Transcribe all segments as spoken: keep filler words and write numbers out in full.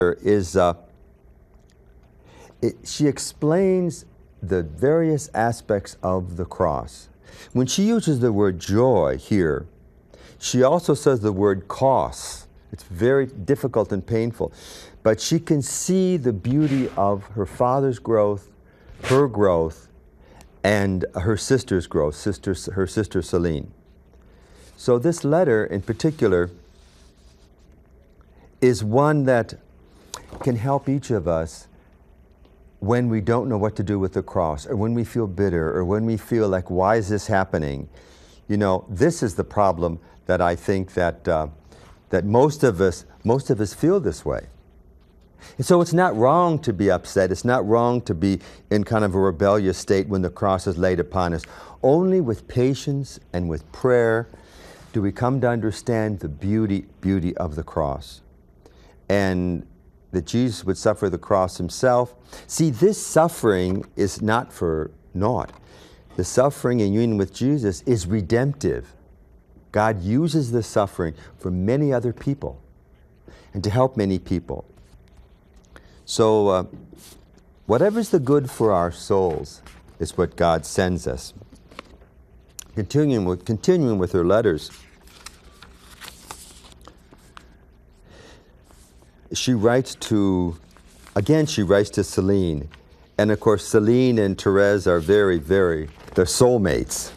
is uh, it, she explains the various aspects of the cross. When she uses the word joy here, she also says the word cost. It's very difficult and painful, but she can see the beauty of her father's growth, her growth, and her sister's growth, sister, her sister Celine. So this letter in particular is one that can help each of us when we don't know what to do with the cross, or when we feel bitter, or when we feel like, why is this happening? You know, this is the problem that I think that, uh, that most of us, most of us feel this way. And so it's not wrong to be upset. It's not wrong to be in kind of a rebellious state when the cross is laid upon us. Only with patience and with prayer do we come to understand the beauty, beauty of the cross. And that Jesus would suffer the cross himself. See, this suffering is not for naught. The suffering in union with Jesus is redemptive. God uses this suffering for many other people and to help many people. So uh, whatever's the good for our souls is what God sends us. Continuing with, continuing with her letters, she writes to, again she writes to Celine. And of course Celine and Therese are very, very, they're soulmates.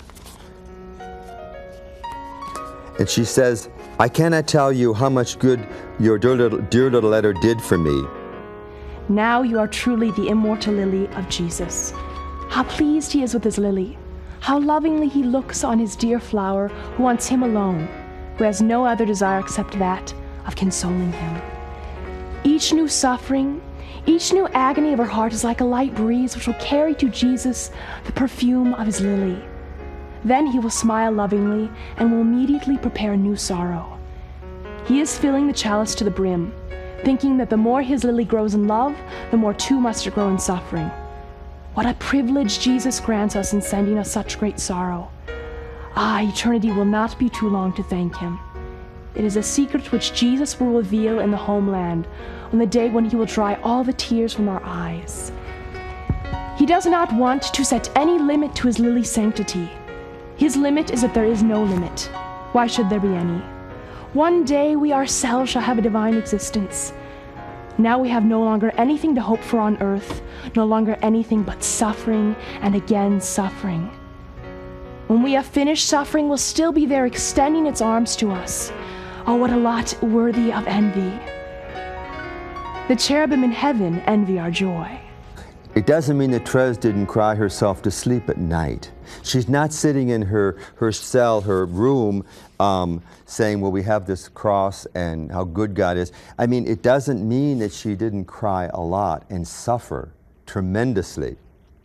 And she says, I cannot tell you how much good your dear little, dear little letter did for me. Now you are truly the immortal lily of Jesus. How pleased he is with his lily. How lovingly he looks on his dear flower who wants him alone, who has no other desire except that of consoling him. Each new suffering, each new agony of her heart is like a light breeze which will carry to Jesus the perfume of his lily. Then he will smile lovingly and will immediately prepare a new sorrow. He is filling the chalice to the brim, thinking that the more his lily grows in love, the more too must it grow in suffering. What a privilege Jesus grants us in sending us such great sorrow. Ah, eternity will not be too long to thank him. It is a secret which Jesus will reveal in the homeland on the day when he will dry all the tears from our eyes. He does not want to set any limit to his lily's sanctity. His limit is that there is no limit. Why should there be any? One day we ourselves shall have a divine existence. Now we have no longer anything to hope for on earth, no longer anything but suffering and again suffering. When we have finished suffering, we'll still be there extending its arms to us. Oh, what a lot worthy of envy. The cherubim in heaven envy our joy. It doesn't mean that Therese didn't cry herself to sleep at night. She's not sitting in her, her cell, her room, um, saying, well, we have this cross and how good God is. I mean, it doesn't mean that she didn't cry a lot and suffer tremendously.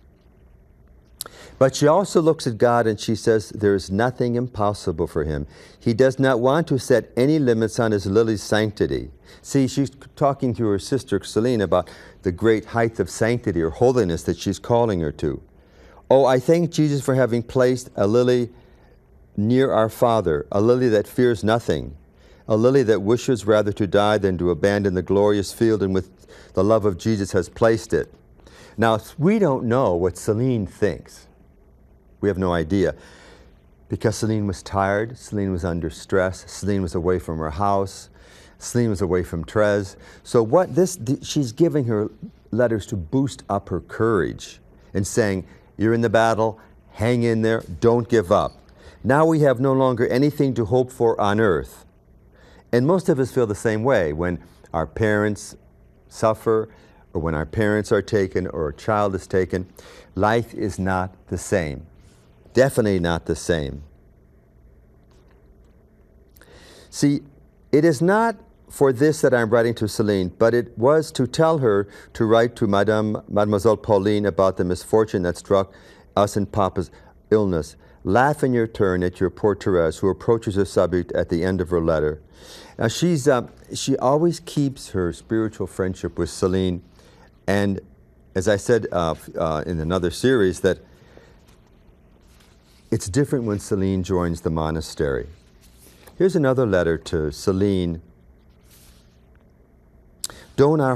But she also looks at God and she says, there is nothing impossible for him. He does not want to set any limits on his lily's sanctity. See, she's talking to her sister Celine about the great height of sanctity or holiness that she's calling her to. Oh, I thank Jesus for having placed a lily near our Father, a lily that fears nothing, a lily that wishes rather to die than to abandon the glorious field in which the love of Jesus has placed it. Now, we don't know what Celine thinks. We have no idea. Because Celine was tired, Celine was under stress, Celine was away from her house, Celine was away from Therese. So what this, she's giving her letters to boost up her courage and saying, you're in the battle, hang in there, don't give up. Now we have no longer anything to hope for on earth. And most of us feel the same way when our parents suffer, or when our parents are taken, or a child is taken. Life is not the same. Definitely not the same. See, it is not for this that I'm writing to Celine, but it was to tell her to write to Madame, Mademoiselle Pauline about the misfortune that struck us in Papa's illness. Laugh in your turn at your poor Therese, who approaches the subject at the end of her letter. Now, she's, uh, she always keeps her spiritual friendship with Celine, and as I said uh, uh, in another series, that it's different when Celine joins the monastery. Here's another letter to Celine. Don't our